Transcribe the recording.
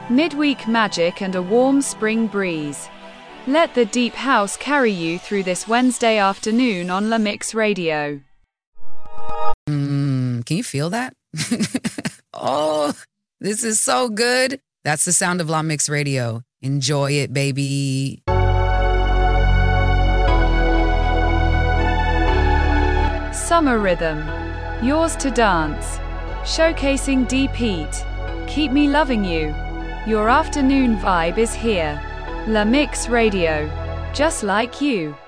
midweek magic and a warm spring breeze. Let the deep house carry you through this Wednesday afternoon on La Mix Radio. Can you feel that? Oh, this is so good. That's the sound of La Mix Radio. Enjoy it, baby. Summer Rhythm. Yours to dance. Showcasing Deep Heat. Keep me loving you. Your afternoon vibe is here. La Mix Radio. Just like you.